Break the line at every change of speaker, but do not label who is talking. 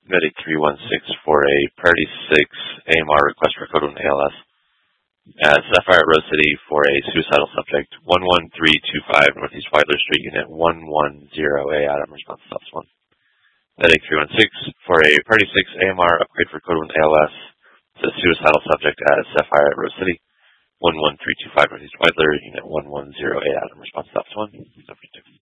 Medic 316 for a Priority 6 AMR request for code 1 ALS at Sapphire at Rose City for a suicidal subject, 11325 Northeast Whiteler Street, Unit 110A, Adam, response stops 1. Medic 316 for a Priority 6 AMR upgrade for code 1 ALS to suicidal subject at Sapphire at Rose City, 11325 Northeast Whiteler, Unit 110A, Adam, response stops 1.